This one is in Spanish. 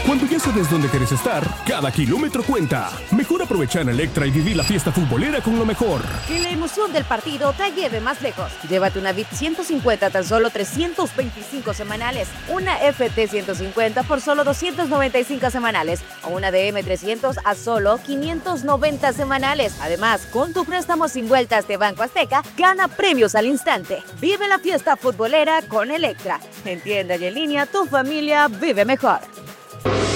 Cuando ya sabes dónde quieres estar, cada kilómetro cuenta. Mejor aprovecha en Electra y vivir la fiesta futbolera con lo mejor. Que la emoción del partido te lleve más lejos. Llévate una VIP 150 a tan solo 325 semanales, una FT 150 por solo 295 semanales o una DM 300 a solo 590 semanales. Además, con tu préstamo sin vueltas de Banco Azteca, gana premios al instante. Vive la fiesta futbolera con Electra. En tienda y en línea, tu familia vive mejor.